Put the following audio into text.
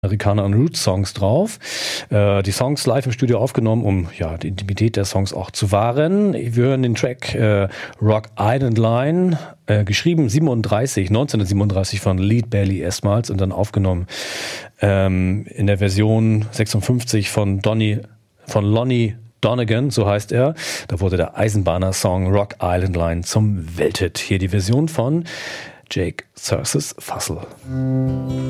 Amerikaner und Roots-Songs drauf. Die Songs live im Studio aufgenommen, um die Intimität der Songs auch zu wahren. Wir hören den Track Rock Island Line, geschrieben 1937 von Lead Belly erstmals und dann aufgenommen in der Version 56 von Lonnie Donegan, so heißt er. Da wurde der Eisenbahner-Song Rock Island Line zum Welthit. Hier die Version von Jake Thirsis Fussell.